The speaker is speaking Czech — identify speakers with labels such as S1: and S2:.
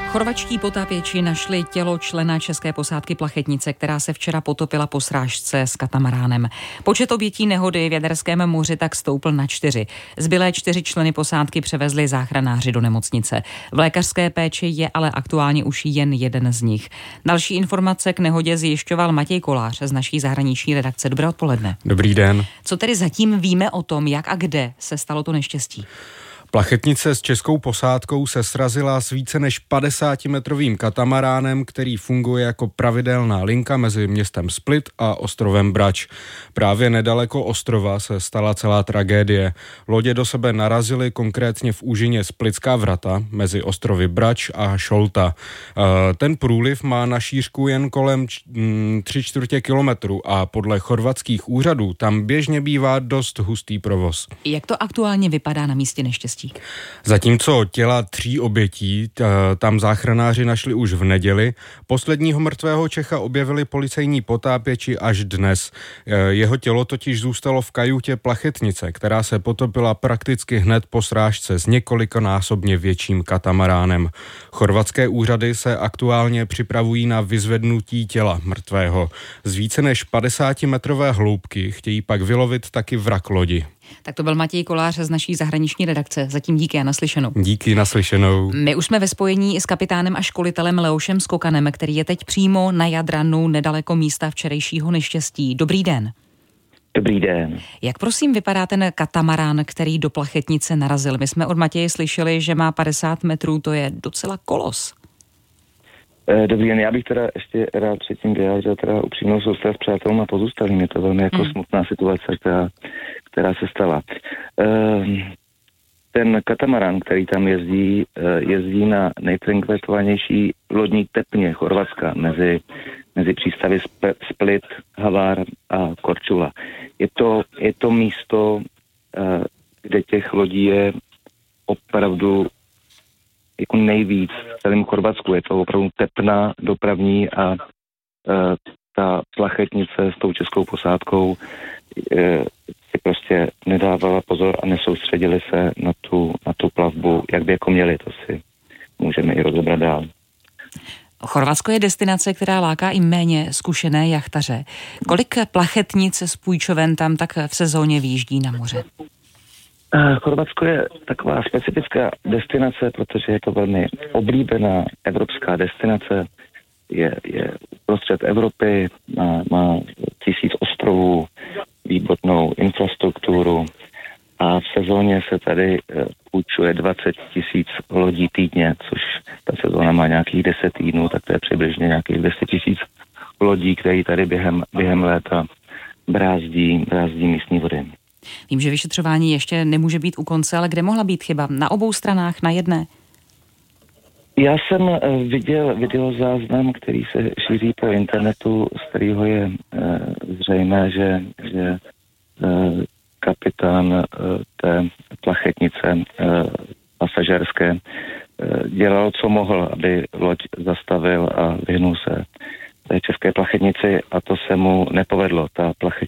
S1: Chorvatští potápěči našli tělo člena české posádky Plachetnice, která se včera potopila po srážce s katamaránem. Počet obětí nehody v Jaderském moři tak stoupl na 4. Zbylé 4 členy posádky převezli záchranáři do nemocnice. V lékařské péči je ale aktuálně už jen jeden z nich. Další informace k nehodě zjišťoval Matěj Kolář z naší zahraniční redakce. Dobré odpoledne.
S2: Dobrý den.
S1: Co tedy zatím víme o tom, jak a kde se stalo to neštěstí?
S2: Plachetnice s českou posádkou se srazila s více než 50-metrovým katamaránem, který funguje jako pravidelná linka mezi městem Split a ostrovem Brač. Právě nedaleko ostrova se stala celá tragédie. Lodě do sebe narazily konkrétně v úžině Splitská vrata mezi ostrovy Brač a Šolta. Ten průliv má na šířku jen kolem 3/4 kilometru a podle chorvatských úřadů tam běžně bývá dost hustý provoz.
S1: Jak to aktuálně vypadá na místě neštěstí?
S2: Zatímco těla 3 obětí tam záchranáři našli už v neděli, posledního mrtvého Čecha objevili policejní potápěči až dnes. Jeho tělo totiž zůstalo v kajutě Plachetnice, která se potopila prakticky hned po srážce s několikanásobně větším katamaránem. Chorvatské úřady se aktuálně připravují na vyzvednutí těla mrtvého. Z více než 50-metrové hloubky chtějí pak vylovit taky vrak lodi.
S1: Tak to byl Matěj Kolář z naší zahraniční redakce. Zatím díky a naslyšenou.
S2: Díky, naslyšenou.
S1: My už jsme ve spojení s kapitánem a školitelem Leošem Skokanem, který je teď přímo na Jadranu, nedaleko místa včerejšího neštěstí. Dobrý den.
S3: Dobrý den.
S1: Jak prosím vypadá ten katamarán, který do Plachetnice narazil? My jsme od Matěje slyšeli, že má 50 metrů, to je docela kolos.
S3: Dobrý den, já bych teda ještě rád předtím vyjádřil teda upřímnou soustrast s přátelům a pozůstalým. Je to velmi jako smutná situace, která se stala. Ten katamarán, který tam jezdí na nejfrekventovanější lodní tepně Chorvatska mezi přístavy Split, Hvar a Korčula. Je to místo, kde těch lodí je opravdu jako nejvíc v celém Chorvatsku. Je to opravdu tepna dopravní a ta Plachetnice s tou českou posádkou si prostě nedávala pozor a nesoustředili se na tu plavbu, jak by jako měli. To si můžeme i rozebrat dál.
S1: Chorvatsko je destinace, která láká i méně zkušené jachtaře. Kolik plachetnic z půjčoven tam tak v sezóně vyjíždí na moře?
S3: Chorvatsko je taková specifická destinace, protože je to velmi oblíbená evropská destinace. Je uprostřed Evropy, má 1000 ostrovů, výbornou infrastrukturu a v sezóně se tady půjčuje 20 000 lodí týdně, což ta sezóna má nějakých 10 týdnů, tak to je přibližně nějakých 200 000 lodí, které tady během léta brázdí místní vody.
S1: Vím, že vyšetřování ještě nemůže být u konce, ale kde mohla být chyba? Na obou stranách, na jedné?
S3: Já jsem viděl videozáznam, který se šíří po internetu, z kterého je zřejmé, že kapitán té Plachetnice pasažérské dělal, co mohl, aby loď zastavil a vyhnul se té české Plachetnici a to se mu nepovedlo. Ta